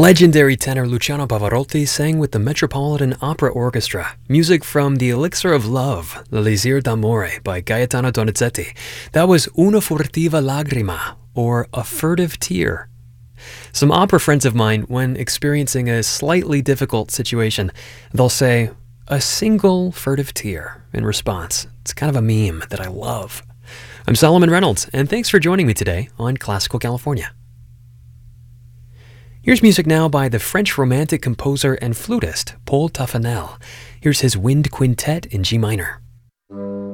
Legendary tenor Luciano Pavarotti sang with the Metropolitan Opera Orchestra. Music from The Elixir of Love, L'Elisir d'Amore by Gaetano Donizetti. That was Una furtiva lagrima, or A Furtive Tear. Some opera friends of mine, when experiencing a slightly difficult situation, they'll say, a single furtive tear in response. It's kind of a meme that I love. I'm Solomon Reynolds, and thanks for joining me today on Classical California. Here's music now by the French romantic composer and flutist Paul Tuffanel. Here's his Wind Quintet in G minor.